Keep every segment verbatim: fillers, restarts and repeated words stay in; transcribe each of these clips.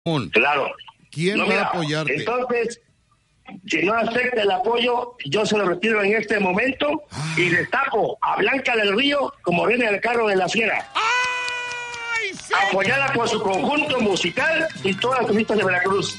Claro. ¿Quién no, va mira, a apoyarte? Entonces, si no acepta el apoyo, yo se lo retiro en este momento ah. y destapo a Blanca del Río como reina del carro de la fiera. ¡Ay, sí! Apoyada por su conjunto musical y todas las turistas de Veracruz.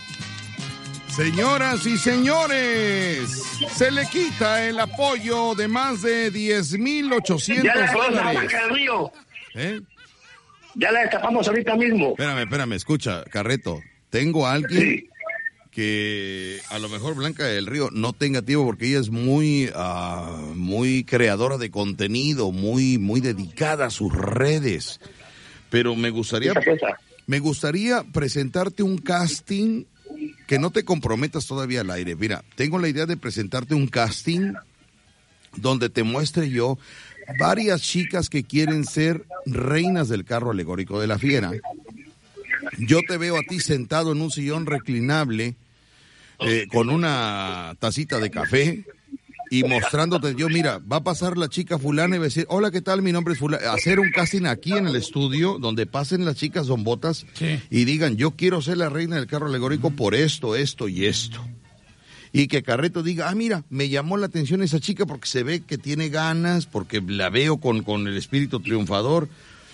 Señoras y señores, se le quita el apoyo de más de diez mil ochocientos dólares. Ya la Blanca del Río. ¿Eh? Ya la destapamos ahorita mismo. Espérame, espérame, escucha, Carreto. Tengo a alguien sí. que a lo mejor Blanca del Río no tenga tiempo porque ella es muy, uh, muy creadora de contenido, muy, muy dedicada a sus redes. Pero me gustaría, me gustaría presentarte un casting que no te comprometas todavía al aire. Mira, tengo la idea de presentarte un casting donde te muestre yo varias chicas que quieren ser reinas del carro alegórico de la fiera. Yo te veo a ti sentado en un sillón reclinable eh, con una tacita de café y mostrándote, yo mira, va a pasar la chica fulana y va a decir, hola, ¿qué tal? Mi nombre es fulana. Hacer un casting aquí en el estudio donde pasen las chicas zombotas sí. y digan, yo quiero ser la reina del carro alegórico mm. por esto, esto y esto. Y que Carreto diga, ah, mira, me llamó la atención esa chica porque se ve que tiene ganas, porque la veo con, con el espíritu triunfador.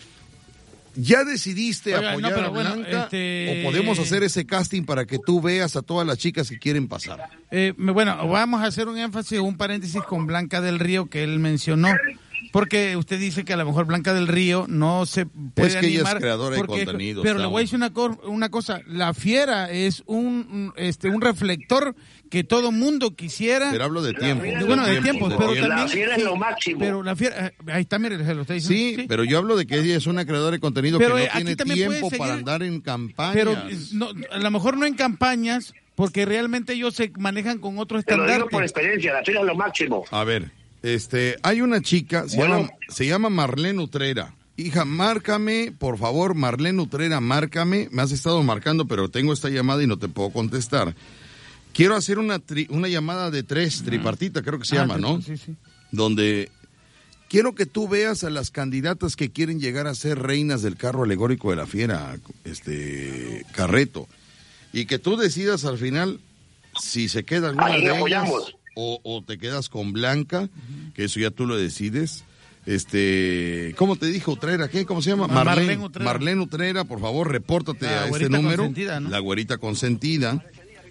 ¿Ya decidiste Oiga, apoyar no, a Blanca bueno, este... o podemos hacer ese casting para que tú veas a todas las chicas que quieren pasar? Eh, bueno, vamos a hacer un énfasis, un paréntesis con Blanca del Río que él mencionó. Porque usted dice que a lo mejor Blanca del Río no se puede Es que animar ella es creadora porque, de contenido. Pero estamos. Le voy a decir una, co- una cosa, la fiera es un este un reflector que todo mundo quisiera. Pero hablo de tiempo. De, bueno, de tiempo, pero la también... La fiera es lo máximo. Pero la fiera, ahí está, mire, se lo está diciendo. Sí, sí, pero yo hablo de que ella es una creadora de contenido pero, que no eh, tiene tiempo para andar en campañas. Pero no, a lo mejor no en campañas, porque realmente ellos se manejan con otro estandarte. Te lo digo por experiencia, la fiera es lo máximo. A ver... Este, hay una chica, se, bueno. llama, se llama Marlene Utrera. Hija, márcame, por favor, Marlene Utrera, márcame. Me has estado marcando, pero tengo esta llamada y no te puedo contestar. Quiero hacer una tri, una llamada de tres, tripartita, creo que se ah, llama, ¿no? Sí, sí. Donde quiero que tú veas a las candidatas que quieren llegar a ser reinas del carro alegórico de la fiera, este, Carreto. Y que tú decidas al final si se queda alguna Ahí de apoyamos. ellas. O, o te quedas con Blanca, uh-huh. que eso ya tú lo decides. Este, ¿cómo te dijo Utrera? ¿Qué? ¿Cómo se llama? Marlene, Marlene Utrera. Marlene Utrera, por favor, repórtate la a este número. ¿No? La güerita consentida.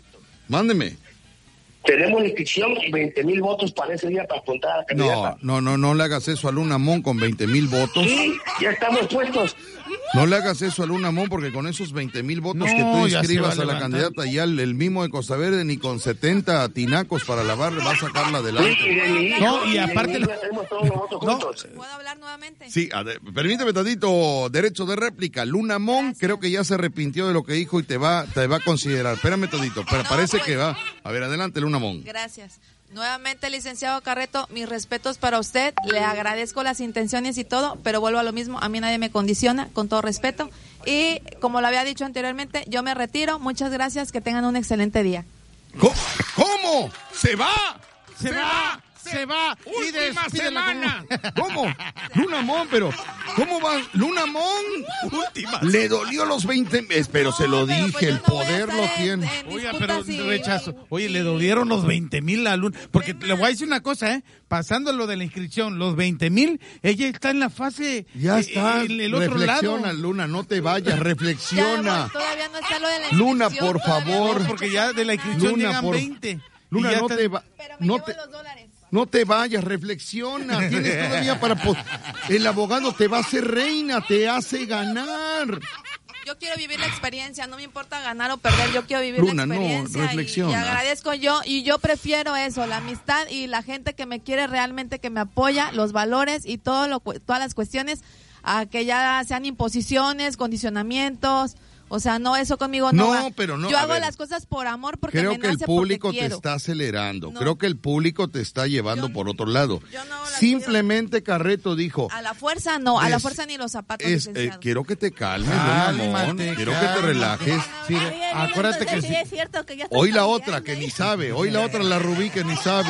Mándeme. Tenemos inscripción y veinte mil votos para ese día para apuntar a la candidata. No, no, no, no le hagas eso a Luna Mon con veinte mil votos. Sí, ya estamos puestos. No le hagas eso a Luna Mon porque con esos veinte mil votos no, que tú inscribas a, a la candidata, ya el, el mismo de Costa Verde ni con setenta tinacos para lavar va a sacarla adelante. Sí, y de mi hijo, no, y, y aparte... La... tenemos todos los votos no. juntos. ¿Puedo hablar nuevamente? Sí, ade- permíteme tantito, derecho de réplica. Luna Mon Gracias. Creo que ya se arrepintió de lo que dijo y te va, te va a considerar. Espérame tantito, pero no, parece pues... que va. A ver, adelante, Luna Mon. Gracias. Nuevamente, licenciado Carreto, mis respetos para usted, le agradezco las intenciones y todo, pero vuelvo a lo mismo, a mí nadie me condiciona, con todo respeto, y como lo había dicho anteriormente, yo me retiro, muchas gracias, que tengan un excelente día. ¿Cómo? ¿Cómo? ¿Se va? Se, se va, va, se va, última semana. ¿Cómo? Luna Mon, pero ¿cómo va? Luna Mon, última. Le dolió los veinte, pero se lo dije, pues el no poder lo tiene. Oiga, pero si... rechazo. Oye, le dolieron los veinte mil a Luna, porque le voy a decir una cosa, ¿eh? Pasando lo de la inscripción, los veinte mil, ella está en la fase. Ya está. El, el otro reflexiona, lado. Luna, no te vayas, reflexiona. Ya, todavía no está lo de la inscripción. Luna, por favor. No, porque ya de la inscripción Luna, llegan por... veinte. Luna, no te va. Pero me no llevo te... los dólares. No te vayas, reflexiona, tienes todavía para... Po- el abogado te va a hacer reina, te hace ganar. Yo quiero vivir la experiencia, no me importa ganar o perder, yo quiero vivir Luna, la experiencia. No, reflexiona. Y, y agradezco yo, y yo prefiero eso, la amistad y la gente que me quiere realmente, que me apoya, los valores y todo lo, todas las cuestiones, a que ya sean imposiciones, condicionamientos... O sea, no, eso conmigo no, no va. Pero no, yo hago ver, las cosas por amor, porque creo me que nace el público porque te quiero. está acelerando. No. Creo que el público te está llevando yo, por otro lado. Yo no Simplemente Carreto dijo... A la fuerza no, es, a la fuerza ni los zapatos, es, eh, Quiero que te calmes, ah, Luna Mon. Quiero que te relajes. Sí, Ay, acuérdate que sí. sí. Es cierto que ya hoy la otra que ni sabe, hoy la otra la Rubí que ni sabe.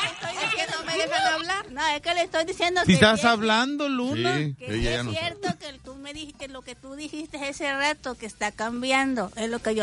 que no me dejan hablar. No, es que le estoy diciendo si que... estás hablando, Luna. Sí, que ella es ya no cierto que tú me dijiste, lo que tú dijiste ese rato, que está cambiando, es lo que yo